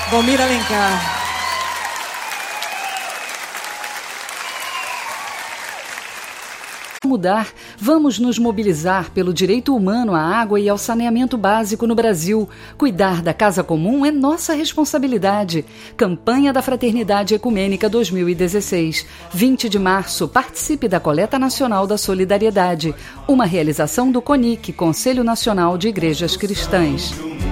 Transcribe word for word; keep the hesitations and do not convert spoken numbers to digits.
Valmir Alencar. Mudar, vamos nos mobilizar pelo direito humano à água e ao saneamento básico no Brasil. Cuidar da casa comum é nossa responsabilidade. Campanha da Fraternidade Ecumênica dois mil e dezesseis. vinte de março, participe da Coleta Nacional da Solidariedade. Uma realização do CONIC, Conselho Nacional de Igrejas Cristãs.